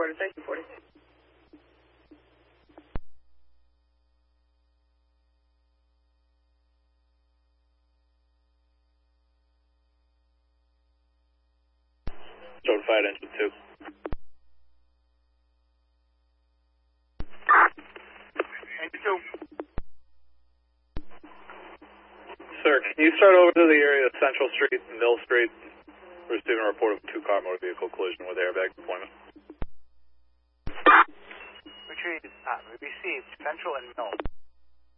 reported. Thank you, 40. Start fire engine 2. Engine 2. Sir, can you start over to the area of Central Street and Mill Street? We're receiving a report of a two-car motor vehicle collision with airbag deployment. Received Central and Mill.